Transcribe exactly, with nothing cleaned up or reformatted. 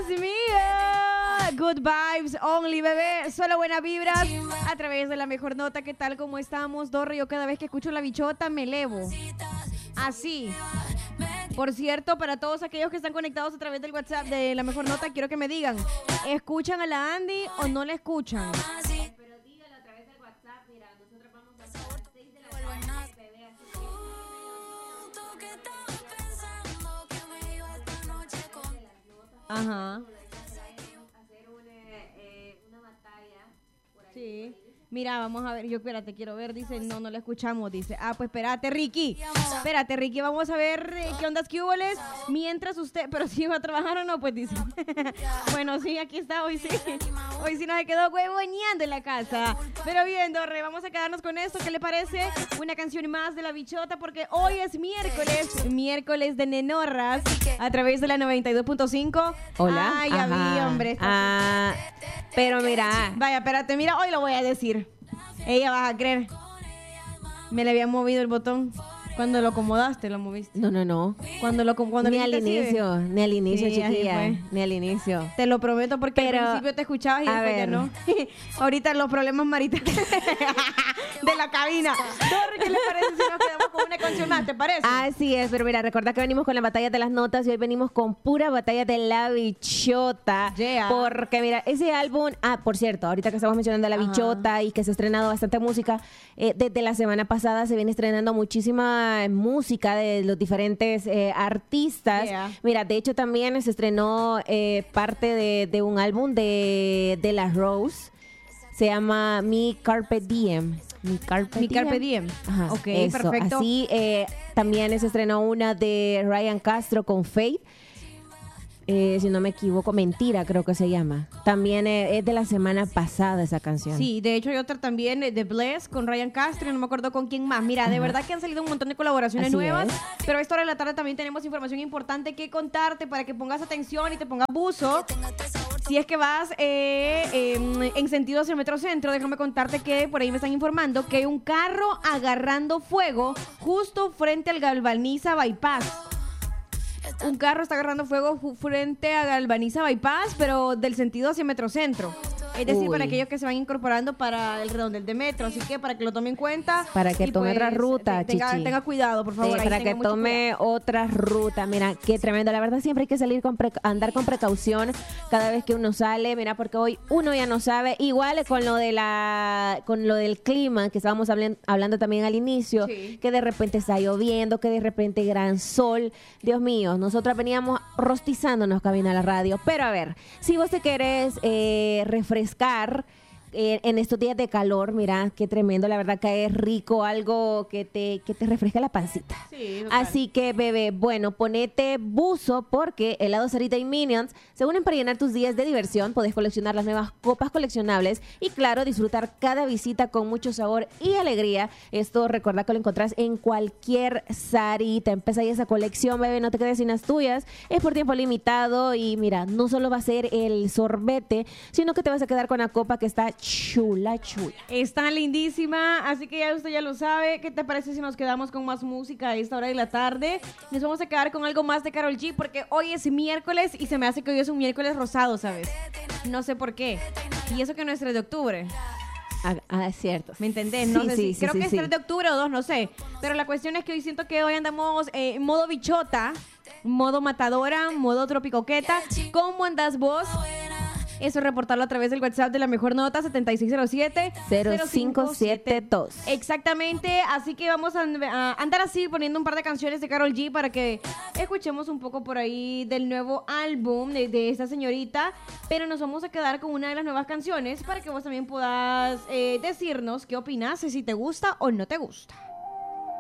Dios mío. Good vibes only, bebé. Solo buenas vibras a través de la mejor nota. ¿Qué tal? ¿Cómo estamos, Dorre? Yo cada vez que escucho la bichota me elevo. Así. Por cierto, para todos aquellos que están conectados a través del WhatsApp de la mejor nota, quiero que me digan, ¿escuchan a la Andy o no la escuchan? Pero díganlo a través del WhatsApp. Mira, nosotros vamos a las seis de la tarde, bebé, así que... Ajá. Sí. Mira, vamos a ver, yo espérate, quiero ver, dice, no, no la escuchamos, dice, ah, pues espérate, Ricky, espérate, Ricky, vamos a ver eh, qué ondas, qué huboles, mientras usted, pero si va a trabajar o no, pues dice, bueno, sí, aquí está, hoy sí, hoy sí nos se quedó huevoneando en la casa, pero bien, Dorre, vamos a quedarnos con esto, ¿qué le parece? Una canción más de la bichota, porque hoy es miércoles, miércoles de Nenorras, a través de la noventa y dos punto cinco. Hola. Ay, ya vi, hombre. Ah, pero mira. Vaya, espérate, mira, hoy lo voy a decir. Ella vas a creer. Me le había movido el botón. Cuando lo acomodaste, lo moviste. No, no, no. Cuando lo cuando Ni al inicio, ni al inicio, sí, chiquilla. Ni al inicio. Te lo prometo porque Pero, al principio te escuchabas y a después ya ver. no. Ahorita los problemas maritales de la cabina. Torre, ¿qué le parece si nos quedamos con una canción más? ¿Te parece? Así es, pero mira, recuerda que venimos con la batalla de las notas y hoy venimos con pura batalla de la bichota. Yeah. Porque mira, ese álbum, ah, por cierto, ahorita que estamos mencionando a la Ajá. bichota y que se ha estrenado bastante música, eh, desde la semana pasada se viene estrenando muchísima música de los diferentes eh, artistas. Yeah. Mira, de hecho también se estrenó eh, parte de, de un álbum de, de la Rose. Se llama Mi Carpe Diem. Mi Carpe Mi Diem. Carpe Diem. Ajá, Ok, eso. perfecto. Así eh, también se estrenó una de Ryan Castro con Faith. Eh, si no me equivoco, Mentira creo que se llama. También eh, es de la semana pasada esa canción. Sí, de hecho hay otra también eh, de Bless con Ryan Castro y no me acuerdo con quién más. Mira, de Ajá. verdad que han salido un montón de colaboraciones Así nuevas, es. pero a esta hora de la tarde también tenemos información importante que contarte para que pongas atención y te pongas buzo. Si es que vas eh, eh, en sentido hacia el Metrocentro, déjame contarte que por ahí me están informando que hay un carro agarrando fuego justo frente al Galvaniza Bypass. Un carro está agarrando fuego ju- frente a Galvaniza Bypass, pero del sentido hacia Metrocentro. Es decir, Uy. para aquellos que se van incorporando para el redondel de metro. Así que para que lo tome en cuenta. Para que y, tome otra ruta, te- tenga, Chichi. tenga cuidado, por favor. Sí, ahí para tenga que mucho tome cuidado. otra ruta. Mira, qué tremendo. La verdad siempre hay que salir con pre- andar con precaución cada vez que uno sale. Mira, porque hoy uno ya no sabe. Igual con lo de la, con lo del clima que estábamos hablen- hablando también al inicio, Sí. que de repente está lloviendo, que de repente gran sol. Dios mío, nosotros veníamos rostizándonos camino a la radio. Pero a ver, si vos te querés eh, refrescar. Eh, en estos días de calor, mira, qué tremendo, la verdad que es rico, algo que te, que te refresca la pancita. Sí, total. Así que, bebé, bueno, ponete buzo porque helado Sarita y Minions se unen para llenar tus días de diversión. Podés coleccionar las nuevas copas coleccionables y, claro, disfrutar cada visita con mucho sabor y alegría. Esto, recuerda que lo encontrás en cualquier Sarita. Empieza ahí esa colección, bebé, no te quedes sin las tuyas. Es por tiempo limitado y, mira, no solo va a ser el sorbete, sino que te vas a quedar con la copa que está chula, chula. Está lindísima, así que ya usted ya lo sabe. ¿Qué te parece si nos quedamos con más música a esta hora de la tarde? Nos vamos a quedar con algo más de Karol G porque hoy es miércoles y se me hace que hoy es un miércoles rosado, ¿sabes? No sé por qué. Y eso que no es tres de octubre. Ah, ah, es cierto. ¿Me entendés? No Sí, sé sí, si- sí, creo sí, que es sí. tres de octubre o dos, no sé. Pero la cuestión es que hoy siento que hoy andamos eh, en modo bichota, modo matadora, modo tropicoqueta. ¿Cómo andas vos? Eso reportarlo a través del WhatsApp de la mejor nota setenta y seis cero siete cero cinco siete dos. Exactamente, así que vamos a, a andar así poniendo un par de canciones de Karol G para que escuchemos un poco por ahí del nuevo álbum de, de esta señorita, pero nos vamos a quedar con una de las nuevas canciones para que vos también puedas eh, decirnos qué opinas, si te gusta o no te gusta.